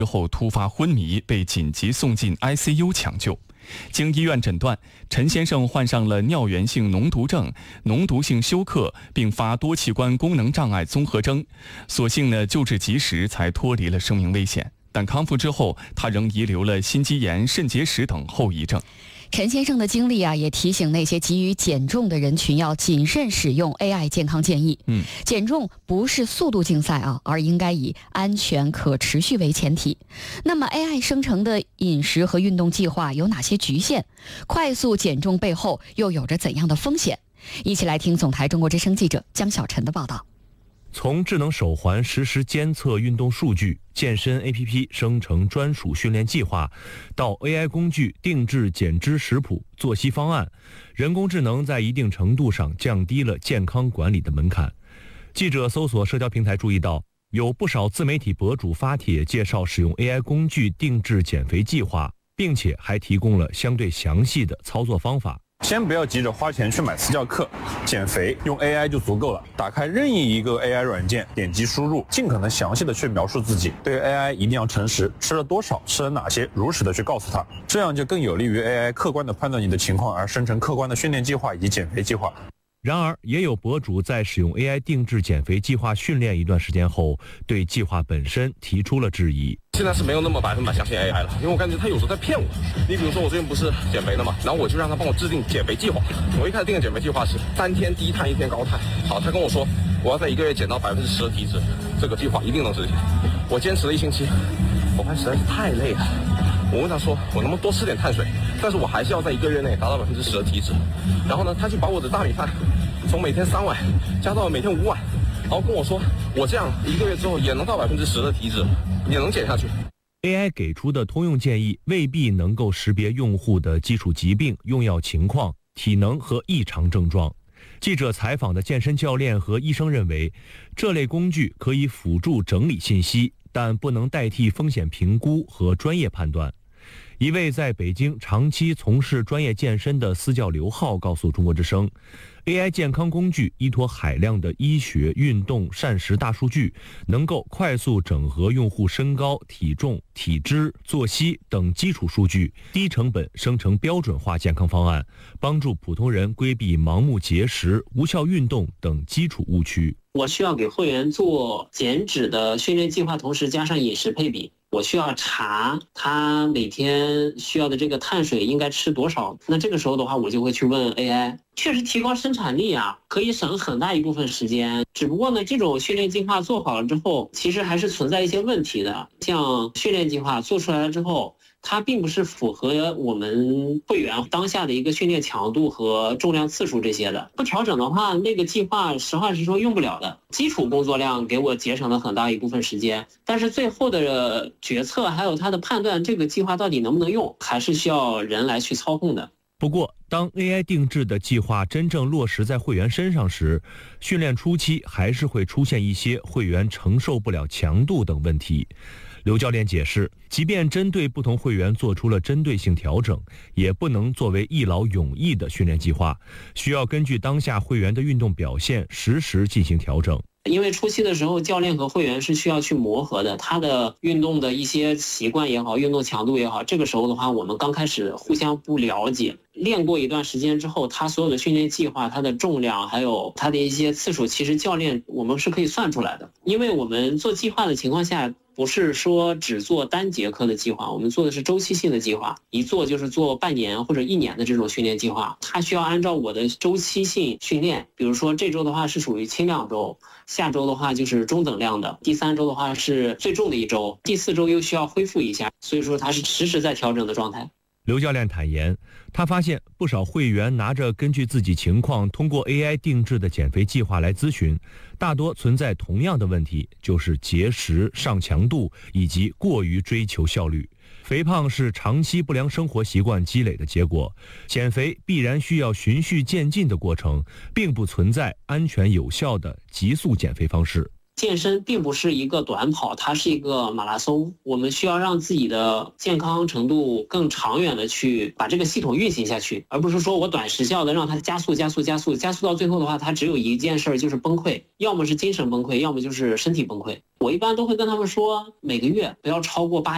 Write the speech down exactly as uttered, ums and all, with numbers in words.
之后突发昏迷，被紧急送进 I C U 抢救。经医院诊断，陈先生患上了尿源性脓毒症、脓毒性休克并发多器官功能障碍综合征，所幸呢救治及时，才脱离了生命危险。但康复之后，他仍遗留了心肌炎、肾结石等后遗症。 陈先生的经历啊，也提醒那些急于减重的人群要谨慎使用 A I 健康建议。 嗯， 减重不是速度竞赛啊，而应该以安全可持续为前提。那么 A I 生成的饮食和运动计划有哪些局限？快速减重背后又有着怎样的风险？一起来听总台中国之声记者江小晨的报道。 从智能手环实时监测运动数据、健身 A P P 生成专属训练计划，到 A I 工具定制减脂食谱、作息方案，人工智能在一定程度上降低了健康管理的门槛。记者搜索社交平台注意到，有不少自媒体博主发帖介绍使用 A I 工具定制减肥计划，并且还提供了相对详细的操作方法。 先不要急着花钱去买私教课，减肥用 A I 就足够了。打开任意一个 A I 软件，点击输入，尽可能详细的去描述自己。对 A I 一定要诚实，吃了多少，吃了哪些，如实的去告诉他，这样就更有利于 A I 客观的判断你的情况，而生成客观的训练计划以及减肥计划。 然而，也有博主在使用 A I 定制减肥计划训练一段时间后，对计划本身提出了质疑。 现在是没有那么百分百相信 A I 了，因为我感觉他有时候在骗我。你比如说，我最近不是减肥了嘛，然后我就让他帮我制定减肥计划。我一开始定的减肥计划是三天低碳，一天高碳。好，他跟我说我要在一个月减到百分之十的体脂，这个计划一定能实现。我坚持了一星期，我发现实在是太累了。我问他说，我能不能多吃点碳水？但是我还是要在一个月内达到百分之十的体脂。然后呢，他就把我的大米饭从每天三碗加到了每天五碗，然后跟我说，我这样一个月之后也能到百分之十的体脂，也能减下去。 A I 给出的通用建议未必能够识别用户的基础疾病、用药情况、体能和异常症状。记者采访的健身教练和医生认为，这类工具可以辅助整理信息，但不能代替风险评估和专业判断。一位在北京长期从事专业健身的私教刘浩告诉中国之声， A I 健康工具依托海量的医学、运动、膳食大数据，能够快速整合用户身高、体重、体脂、作息等基础数据，低成本生成标准化健康方案，帮助普通人规避盲目节食、无效运动等基础误区。 我需要给会员做减脂的训练计划，同时加上饮食配比。我需要查他每天需要的这个碳水应该吃多少，那这个时候的话，我就会去问 A I。确实提高生产力啊，可以省很大一部分时间。只不过呢，这种训练计划做好了之后，其实还是存在一些问题的。像训练计划做出来了之后，它并不是符合我们会员当下的一个训练强度和重量次数这些的。不调整的话，那个计划实话实说用不了的。基础工作量给我节省了很大一部分时间，但是最后的决策还有它的判断，这个计划到底能不能用，还是需要人来去操控的。 不过，当 A I 定制的计划真正落实在会员身上时，训练初期还是会出现一些会员承受不了强度等问题。刘教练解释，即便针对不同会员做出了针对性调整，也不能作为一劳永逸的训练计划，需要根据当下会员的运动表现实时进行调整。 因为初期的时候，教练和会员是需要去磨合的，他的运动的一些习惯也好，运动强度也好，这个时候的话，我们刚开始互相不了解，练过一段时间之后，他所有的训练计划、他的重量还有他的一些次数，其实教练我们是可以算出来的。因为我们做计划的情况下，不是说只做单节课的计划，我们做的是周期性的计划，一做就是做半年或者一年的这种训练计划。它需要按照我的周期性训练，比如说这周的话是属于轻量周，下周的话就是中等量的，第三周的话是最重的一周，第四周又需要恢复一下，所以说它是实时在调整的状态。 刘教练坦言，他发现不少会员拿着根据自己情况通过 A I 定制的减肥计划来咨询，大多存在同样的问题，就是节食、上强度以及过于追求效率。肥胖是长期不良生活习惯积累的结果，减肥必然需要循序渐进的过程，并不存在安全有效的急速减肥方式。 健身并不是一个短跑，它是一个马拉松，我们需要让自己的健康程度更长远的去把这个系统运行下去，而不是说我短时效的让它加速加速加速加速到最后的话，它只有一件事就是崩溃，要么是精神崩溃，要么就是身体崩溃。我一般都会跟他们说，每个月不要超过八